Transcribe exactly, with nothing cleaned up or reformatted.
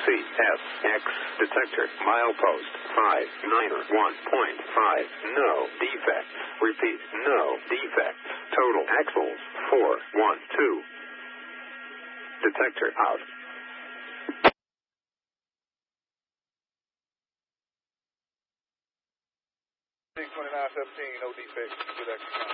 C S X detector milepost five nine one point five. No defects. Repeat, no defects. Total axles four one two. Detector out. twenty-nine seventeen, no defects. Good exercise.